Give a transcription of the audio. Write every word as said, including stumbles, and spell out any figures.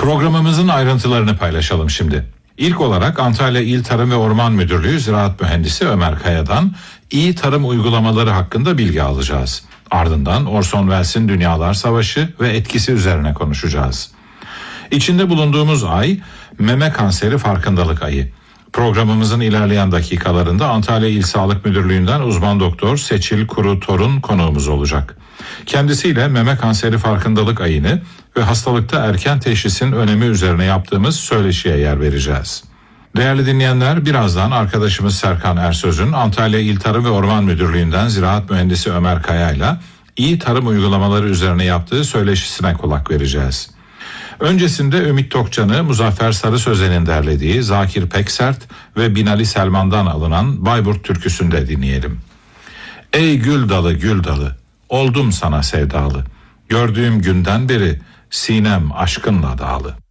Programımızın ayrıntılarını paylaşalım şimdi. İlk olarak Antalya İl Tarım ve Orman Müdürlüğü Ziraat Mühendisi Ömer Kaya'dan iyi tarım uygulamaları hakkında bilgi alacağız. Ardından Orson Welles'in Dünyalar Savaşı ve etkisi üzerine konuşacağız. İçinde bulunduğumuz ay meme kanseri farkındalık ayı. Programımızın ilerleyen dakikalarında Antalya İl Sağlık Müdürlüğü'nden uzman doktor Seçil Kuru Torun konuğumuz olacak. Kendisiyle meme kanseri farkındalık ayını ve hastalıkta erken teşhisin önemi üzerine yaptığımız söyleşiye yer vereceğiz. Değerli dinleyenler, birazdan arkadaşımız Serkan Ersöz'ün Antalya İl Tarım ve Orman Müdürlüğü'nden Ziraat Mühendisi Ömer Kaya'yla iyi tarım uygulamaları üzerine yaptığı söyleşisine kulak vereceğiz. Öncesinde Ümit Tokcan'ı Muzaffer Sarı Sözen'in derlediği Zakir Peksert ve Binali Selman'dan alınan Bayburt türküsünde dinleyelim. Ey gül dalı gül dalı, oldum sana sevdalı, gördüğüm günden beri sinem aşkınla dağlı.